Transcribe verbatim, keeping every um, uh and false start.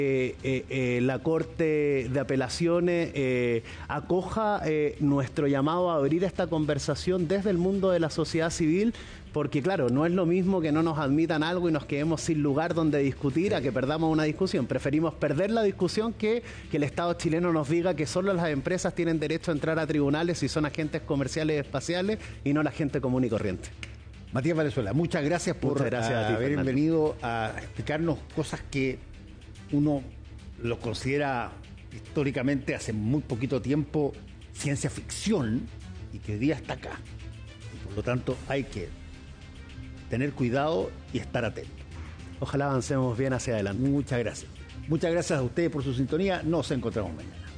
Eh, eh, eh, la Corte de Apelaciones eh, acoja eh, nuestro llamado a abrir esta conversación desde el mundo de la sociedad civil, porque claro, no es lo mismo que no nos admitan algo y nos quedemos sin lugar donde discutir a que perdamos una discusión. Preferimos perder la discusión que que el Estado chileno nos diga que solo las empresas tienen derecho a entrar a tribunales si son agentes comerciales espaciales y no la gente común y corriente. Matías Valenzuela, muchas gracias por muchas gracias a, a ti, haber Fernando. venido a explicarnos cosas que uno lo considera históricamente hace muy poquito tiempo ciencia ficción y que hoy día está acá. Y por lo tanto hay que tener cuidado y estar atento. Ojalá avancemos bien hacia adelante. Muchas gracias. Muchas gracias a ustedes por su sintonía. Nos encontramos mañana.